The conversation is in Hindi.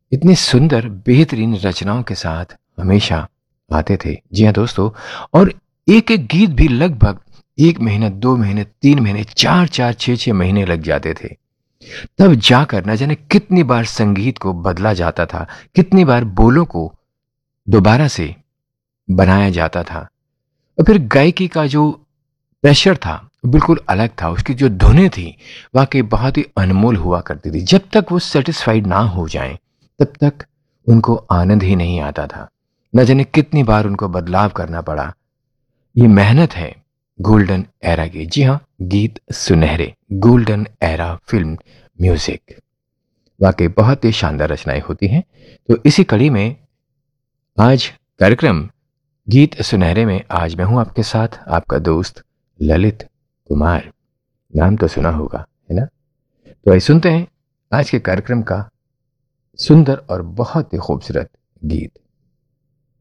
इतनी सुंदर बेहतरीन रचनाओं के साथ हमेशा आते थे। जी हाँ दोस्तों, और एक-एक गीत भी लगभग 1 महीना, 2 महीने, 3 महीने, 4-4, 6-6 महीने लग जाते थे। तब जाकर न जाने कितनी बार संगीत को बदला जाता था, कितनी बार बोलों को दोबारा से बनाया जाता था। और फिर गायकी का जो प्रेशर था, बिल्कुल अलग था। उसकी जो धुनें थी, वाक़ई बहुत ही अनमोल हुआ करती थी। जब तक वो सैटिस्फाइड ना हो जाएँ, तब तक उनको आनंद ही नहीं आता था। न जाने कितनी बार उनको बदलाव करना पड़ा। ये मेहनत है गोल्डन एरा की। जी हाँ, गीत सुनहरे, गोल्डन एरा फ़िल्म म्यूज़िक। वाक़ई बहुत ही शानदार रचनाएँ होती हैं। तो इसी कड़ी में आज कार्यक्रम गीत सुनहरे में आज मैं हूँ आपके साथ, आपका दोस्त ललित कुमार। नाम तो सुना होगा, है ना? तो आइए सुनते हैं आज के कार्यक्रम का सुंदर और बहुत ही खूबसूरत गीत।